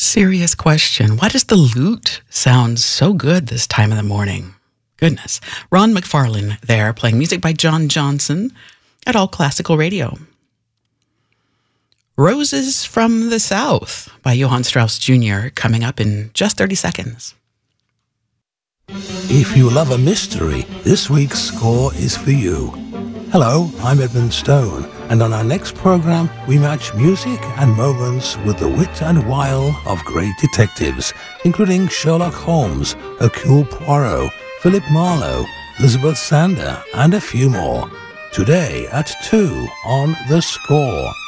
Serious question. Why does the lute sound so good this time of the morning? Goodness. Ron McFarlane there, playing music by John Johnson at All Classical Radio. Roses from the South by Johann Strauss Jr. coming up in just 30 seconds. If you love a mystery, this week's score is for you. Hello, I'm Edmund Stone, and on our next program, we match music and moments with the wit and wile of great detectives, including Sherlock Holmes, Hercule Poirot, Philip Marlowe, Elizabeth Sander, and a few more. Today at 2 on The Score.